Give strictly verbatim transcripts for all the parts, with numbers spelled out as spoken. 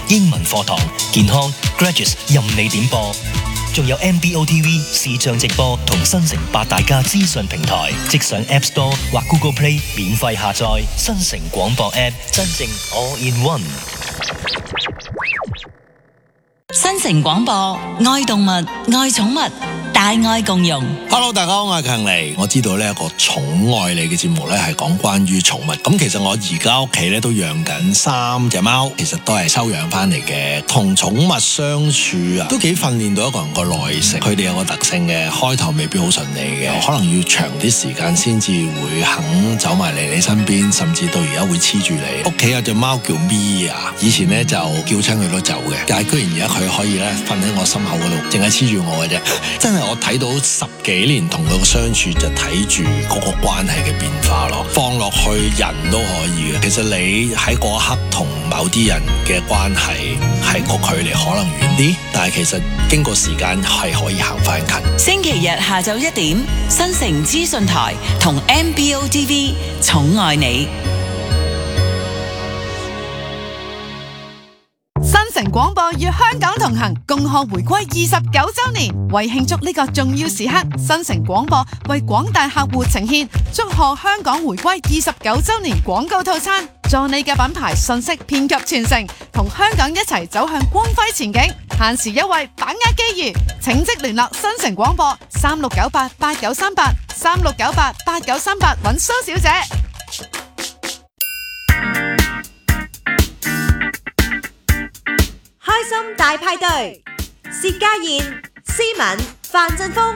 英文課堂、健康、Graduates 任你點播。仲有 M B O T V 視像直播同新城八大家資訊平台，即上 App Store 或 Google Play 免費下載新城廣播 App， 真正 All in One。 新城廣播，愛動物，愛寵物，大愛共融。 Hello， 大家好，我係強尼。我知道呢一個寵愛你嘅節目咧係講關於寵物。咁其實我而家屋企咧都養緊三隻貓，其實都係收養翻嚟嘅。同寵物相處啊，都幾訓練到一個人個耐性。佢哋有個特性嘅，開頭未必好順利嘅，可能要長啲時間先至會肯走埋嚟你身邊，甚至到而家會黐住你。屋企有隻貓叫 Mia， 以前咧就叫親佢都走嘅，但係居然而家佢可以咧瞓喺我心口嗰度，淨係黐住我嘅啫。真係我睇到十幾年同佢嘅相處，就睇住嗰個關係嘅變化咯。放落去人都可以嘅。其實你喺嗰一刻同某啲人嘅關係係個距離可能遠啲，但係其實經過時間係可以行翻近。 星期日下晝一點，新城資訊台同 M B O T V 寵愛你。 新城廣播與香港同行，共賀回歸二十九周年。為慶祝呢個重要時刻，新城廣播為廣大客戶呈現祝賀香港回歸二十九周年廣告套餐，助你嘅品牌信息遍及全城，同香港一齊走向光輝前景。限時優惠，把握機遇，請即聯絡新城廣播三六九八八九三八三六九八八九三八揾蘇小姐。 開心大派對，薛家燕、思敏、范振鋒。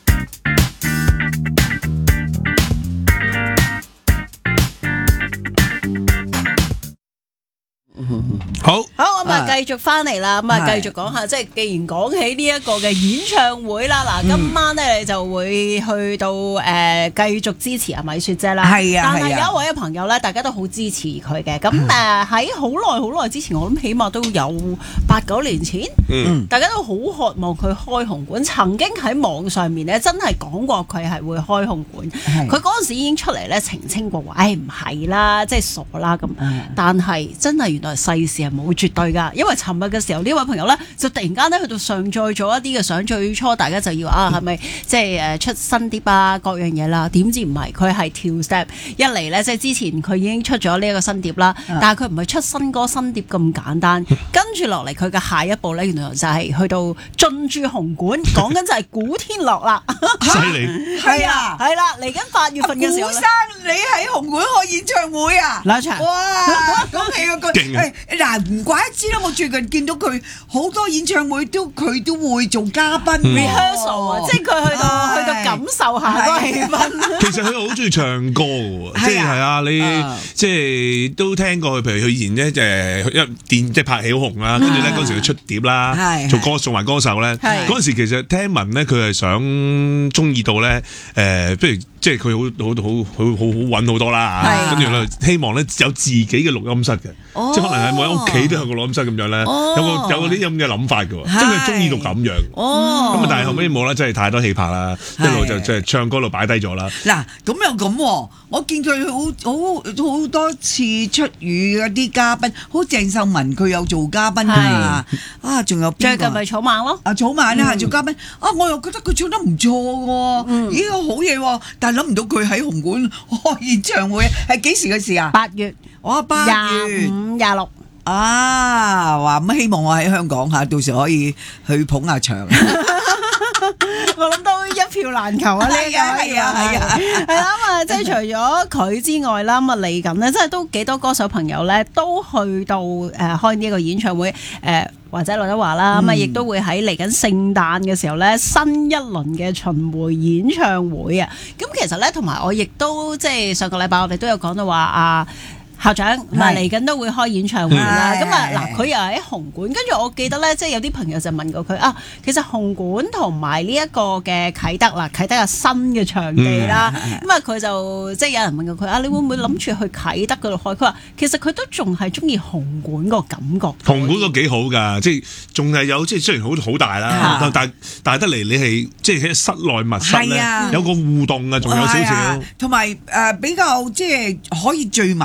好， 好，咁啊，繼續翻嚟啦，咁啊，繼續講下，即係既然講起呢一個嘅演唱會啦，嗱，今晚咧你就會去到誒繼續支持阿米雪姐啦， 係啊， 但係有一位朋友咧，大家都好支持佢嘅，咁誒喺好耐好耐之前，我諗起碼都有八九年前，嗯，大家都好渴望佢開紅館，曾經喺網上面咧真係講過佢係會開紅館，佢嗰陣時已經出嚟咧澄清過話，誒唔係啦，即係傻啦咁，但係真係原來世事係冇絕對㗎，因為尋日嘅時候呢位朋友咧就突然間咧去到上載咗一啲嘅相，最初大家就要啊係咪即係誒出新碟啊各樣嘢啦，點知唔係，佢係跳 step 一嚟咧，即係之前佢已經出咗呢一個新碟啦，但係佢唔係出新歌新碟咁簡單，跟住落嚟佢嘅下一步咧，原來就係去到進駐紅館，講緊就係古天樂啦， 犀利， 係啊， 係啦，嚟緊八月份嘅時候， 古生你喺紅館開演唱會啊， 嗱場， 哇，恭喜個個， 勁啊！ 嗱唔怪得知啦，我最近見到佢好多演唱會都佢都會做嘉賓 rehearsal 啊，即係佢去到去到感受下嗰個氣氛。 其實佢好中意唱歌嘅喎，即係係啊，你即係都聽過佢，譬如佢以前咧誒一電即係拍戲好紅啦，跟住咧嗰時佢出碟啦，做歌做埋歌手咧，嗰陣時其實聽聞咧佢係想中意到咧誒，不如。即係佢好好好好好好揾好多啦，跟住咧希望咧有自己嘅錄音室嘅，哦、即係可能係每喺屋企都有個錄音室咁樣咧，哦、有個有啲咁嘅諗法嘅喎，即係佢中意到咁樣。哦，咁啊但係後尾冇啦，真係太多氣魄啦，一路就即係唱歌度擺低咗啦。 嗱，咁又咁，我見佢好好好多次出語嗰啲嘉賓，好鄭秀文佢有做嘉賓啊，啊仲有最近咪草蜢咯， 啊草蜢咧做嘉賓，啊我又覺得佢唱得唔錯喎，咦個好嘢喎，但係諗唔到佢喺紅館開演唱會，係幾時嘅事啊？ 八月， 我八月廿五、廿六啊，話咁希望我喺香港嚇，到時可以去捧下場。 我諗都一票難求啊！呢個係啊係啊係啊，係啦咁啊，即係除咗佢之外啦，咁啊嚟緊咧，即係都幾多歌手朋友咧，都去到誒開呢一個演唱會誒，或者劉德華啦，咁啊亦都會喺嚟緊聖誕嘅時候咧，新一輪嘅巡迴演唱會啊！咁其實咧，同埋我亦都即係上個禮拜我哋都有講到話啊。校長唔係嚟緊都會開演唱會啦，咁啊嗱，佢又喺紅館，跟住我記得咧，即係有啲朋友就問過佢啊，其實紅館同埋呢一個嘅啟德啦，啟德有新嘅場地啦，咁啊佢就即係有人問過佢啊，你會唔會諗住去啟德嗰度開？佢話其實佢都仲係中意紅館個感覺， 紅館都幾好㗎，即係仲係有即係雖然好好大啦，但係但係得嚟你係即係喺室內密室咧，有個互動啊，仲有少少， 同埋誒比較即係可以聚埋一齊。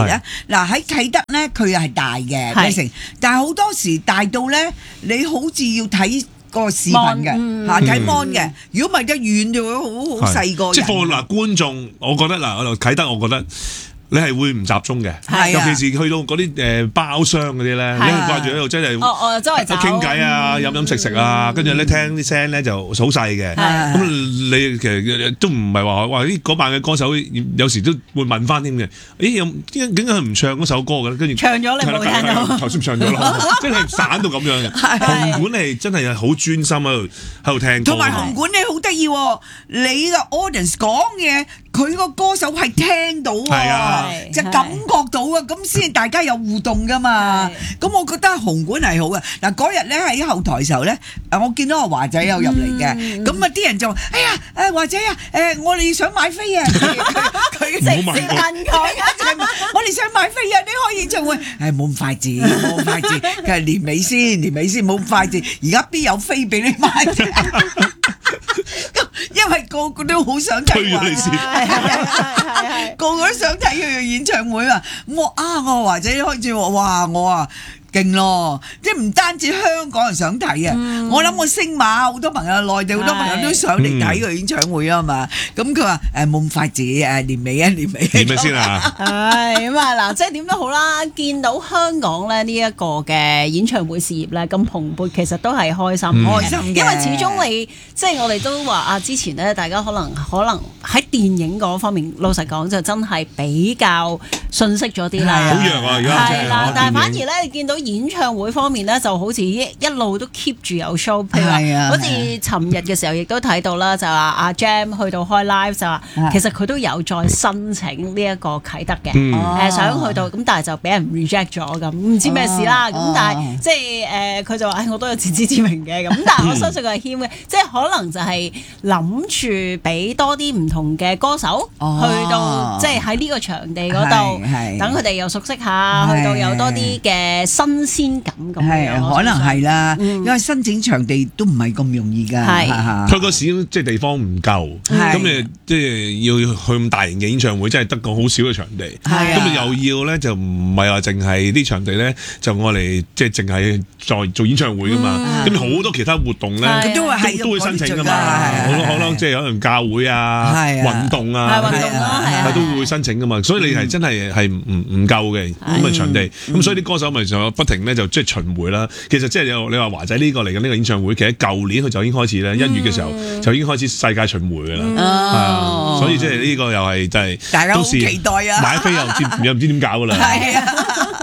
咧，嗱喺啟德咧，佢又係大嘅咩城，但係好多時大到咧，你好似要睇個視頻嘅嚇睇 mon 嘅，如果唔係得遠就會好好細個。 即係放嗱觀眾，我覺得嗱，我啟德，我覺得。你係會唔集中嘅，尤其是去到嗰啲誒包廂嗰啲咧，你係掛住喺度真係哦哦周圍走傾偈啊、飲飲食食啊，跟住咧聽啲聲咧就好細嘅。咁你其實都唔係話話啲嗰班嘅歌手，有時都會問翻添嘅。咦，有點解佢唔唱嗰首歌嘅咧？跟住唱咗你冇聽到， 頭先唱咗咯，即係散到咁樣嘅。紅館係真係好專心喺度喺度聽歌。 同埋紅館咧好得意喎，你個 audience 講嘢，佢個歌手係聽到喎。就感覺到啊，咁先大家有互動噶嘛。咁我覺得紅館係好嘅。嗱嗰日咧喺後台嘅時候咧，我見到阿華仔有入嚟嘅，咁啊啲人就話：哎呀，誒華仔啊，誒我哋想買飛啊！佢直接問佢，我哋想買飛啊！你開演唱會，誒冇咁快捷，冇咁快捷，佢係年尾先，年尾先冇咁快捷。而家邊有飛俾你買？因為個個都好想睇話，個個都想睇佢嘅演唱會啊！我啊，我華仔開始話，哇，我啊〜勁咯，即係唔單止香港人想睇啊！我諗我星馬好多朋友，內地好多朋友都想嚟睇佢演唱會啊嘛。咁佢話誒冇咁快捷誒年尾啊年尾年尾先啊！ 係咁啊嗱，即係點都好啦，見到香港咧呢一個嘅演唱會事業咧咁蓬勃，其實都係開心開心嘅。 因為始終你即係我哋都話啊，之前咧大家可能可能喺電影嗰方面，老實講就真係比較遜色咗啲啦。 好弱啊！而家係啦，但係反而咧你見到演唱會方面咧，就好似一一路都 keep 住有 show， 譬如話，好似尋日嘅時候亦都睇到啦，就話阿 Jam 去到開 live 就話，其實佢都有再申請呢一個啟德嘅，誒想去到，咁但係就俾人 reject 咗咁，唔知咩事啦。咁但係即係誒，佢就話，誒我都有自知之明嘅，咁但係我相信佢係謙嘅，即係可能就係諗住俾多啲唔同嘅歌手去到，即係喺呢個場地嗰度，等佢哋又熟悉下，去到有多啲嘅新鮮感咁樣， 可能係啦，因為申請場地都唔係咁容易㗎。 佢個市即係地方唔夠，咁你即係要去咁大型嘅演唱會，真係得個好少嘅場地。咁你又要咧就唔係話淨係啲場地咧，就我嚟即係淨係在做演唱會㗎嘛。咁好多其他活動咧，都會都會申請㗎嘛。好多可能即係可能教會啊、運動啊，係都會申請㗎嘛。所以你係真係係唔唔夠嘅咁嘅場地。咁所以啲歌手咪就不停咧就即係巡迴啦。其實即係你話華仔呢個嚟緊呢個演唱會，其實舊年佢就已經開始咧，一月嘅時候就已經開始世界巡迴㗎啦。係啊，所以即係呢個又係真係， 大家好期待啊！ 買飛又唔知又唔知點搞㗎啦。 係啊。